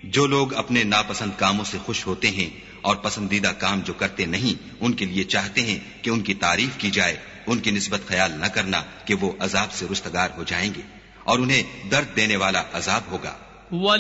जो लोग अपने नापसंद कामों से खुश होते हैं और पसंदीदा काम जो करते नहीं उनके लिए चाहते हैं कि उनकी तारीफ की जाए, उनकी निस्बत ख्याल न करना कि वो अजाब से रुस्तगार हो जाएंगे और उन्हें दर्द देने वाला अजाब होगा।